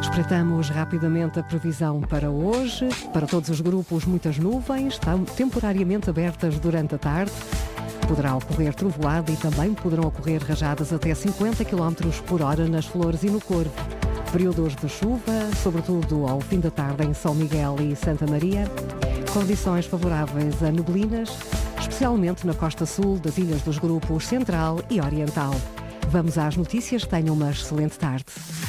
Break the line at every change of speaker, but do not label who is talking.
Espreitamos rapidamente a previsão para hoje. Para todos os grupos, muitas nuvens, estão temporariamente abertas durante a tarde. Poderá ocorrer trovoada e também poderão ocorrer rajadas até 50 km por hora nas Flores e no Corvo. Períodos de chuva, sobretudo ao fim da tarde em São Miguel e Santa Maria. Condições favoráveis a neblinas, especialmente na costa sul das ilhas dos grupos Central e Oriental. Vamos às notícias. Tenham uma excelente tarde.